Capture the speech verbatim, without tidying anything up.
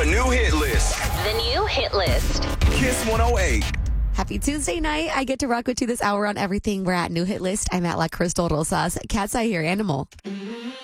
new hit list. The new hit list. Kiss one oh eight. Happy Tuesday night. I get to rock with you this hour on everything. We're at New Hit List. I'm at La Crystal Rosas. Cat's Eye here, Animal.